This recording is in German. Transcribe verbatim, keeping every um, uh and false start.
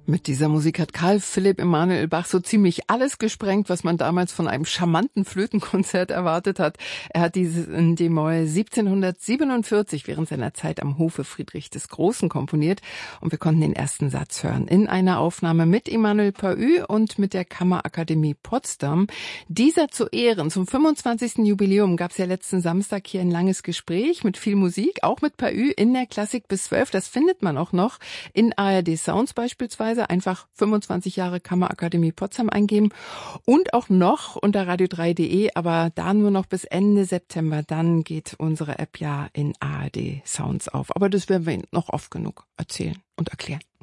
Mit dieser Musik hat Karl Philipp Emanuel Bach so ziemlich alles gesprengt, was man damals von einem charmanten Flötenkonzert erwartet hat. Er hat dieses in D-Moll siebzehnhundertsiebenundvierzig während seiner Zeit am Hofe Friedrich des Großen komponiert. Und wir konnten den ersten Satz hören in einer Aufnahme mit Emanuel Paü und mit der Kammerakademie Potsdam. Dieser zu Ehren, zum fünfundzwanzigsten Jubiläum, gab es ja letzten Samstag hier ein langes Gespräch mit viel Musik, auch mit Paü in der Klassik bis zwölf. Das findet man auch noch in A R D Sounds beispielsweise. Einfach fünfundzwanzig Jahre Kammerakademie Potsdam eingeben und auch noch unter radio drei punkt de, aber da nur noch bis Ende September. Dann geht unsere App ja in A R D Sounds auf. Aber das werden wir Ihnen noch oft genug erzählen und erklären.